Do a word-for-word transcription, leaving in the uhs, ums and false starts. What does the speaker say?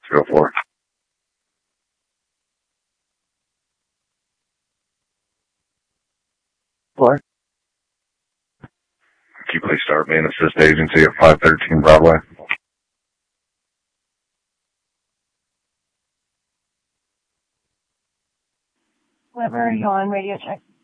Go for it. What? Could you please start me an assist agency at five thirteen Broadway? Whoever, are you on radio check?